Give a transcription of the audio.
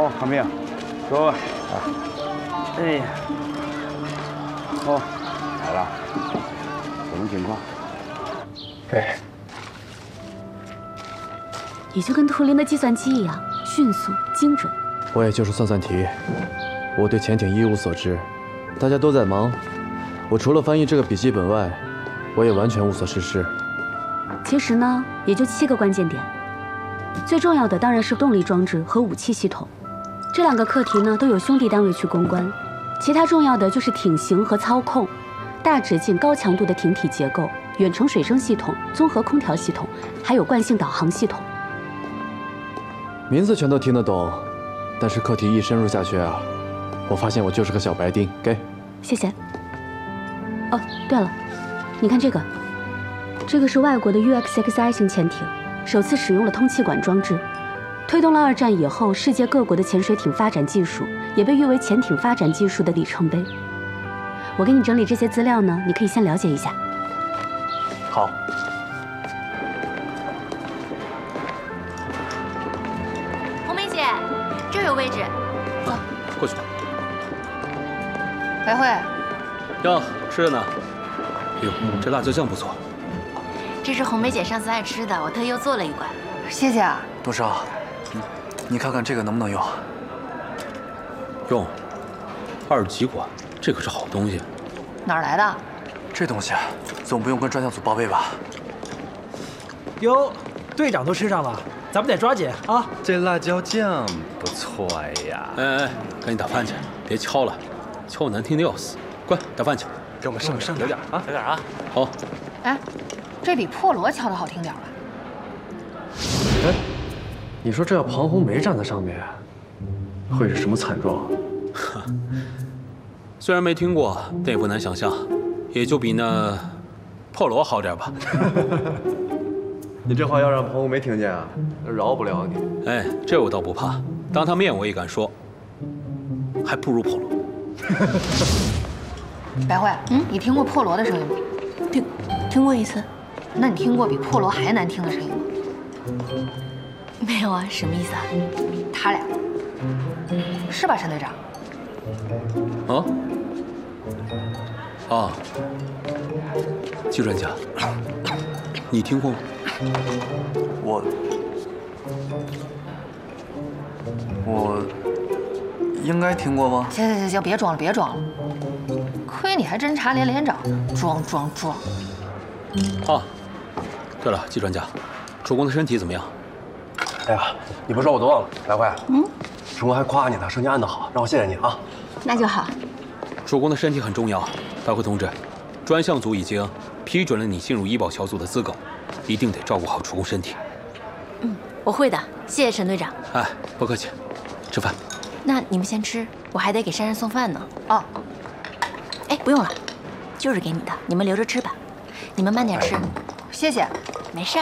好，看病，坐。哎呀，好，来了，什么情况？ 哎， 也就跟图灵的计算机一样，迅速精准。 我也就是算算题，我对潜艇一无所知，大家都在忙，我除了翻译这个笔记本外，我也完全无所事事。 其实呢，也就7个关键点，最重要的当然是动力装置和武器系统，这2个课题呢都有兄弟单位去攻关。其他重要的就是艇型和操控，大直径高强度的艇体结构、远程水声系统、综合空调系统，还有惯性导航系统。 名字全都听得懂，但是课题一深入下去啊，我发现我就是个小白丁。给， 谢谢。哦，对了，你看这个，这个是外国的 UXXI 型潜艇，首次使用了通气管装置，推动了2战以后世界各国的潜水艇发展技术，也被誉为潜艇发展技术的里程碑。我给你整理这些资料呢，你可以先了解一下。 好。 红梅姐，这儿有位置，走， 过去吧。 白慧， 哟，吃的呢。哎呦，这辣椒酱不错。 这是红梅姐上次爱吃的，我特意又做了一罐。 谢谢啊。 董少，你看看这个能不能用？ 用。2级管，这可是好东西。 哪儿来的？ 这东西总不用跟专项组报备吧？ 哟，队长都吃上了，咱们得抓紧啊！ 这辣椒酱不错呀。 哎，赶紧打饭去，别敲了，敲难听的要死。快打饭去， 给我们上点啊， 来点啊！ 好。 哎，这比破锣敲的好听点吧？ 哎，你说这要庞红梅站在上面，会是什么惨状？ 虽然没听过，但也不难想象，也就比那破锣好点吧。 你这话要让庞红梅听见啊，饶不了你。 哎，这我倒不怕，当她面我也敢说，还不如破锣。 白慧，你听过破锣的声音吗？ 听过一次。 那你听过比破锣还难听的声音吗？ 没有啊，什么意思啊？ 他俩，是吧，陈队长？ 啊？啊，季专家，你听过吗？ 我应该听过吗？ 行，别装了，别装了。亏你还侦察连长呢，装。 啊，对了，季专家，主公的身体怎么样？ 哎呀，你不说我都忘了，白慧。主公还夸你呢，说你按得好，让我谢谢你啊。 那就好。 主公的身体很重要，白慧同志，专项组已经批准了你进入医保小组的资格，一定得照顾好主公身体。 我会的，谢谢陈队长。 哎，不客气，吃饭。 那你们先吃，我还得给珊珊送饭呢。 哦， 哎，不用了，就是给你的，你们留着吃吧。你们慢点吃。 谢谢。 没事儿。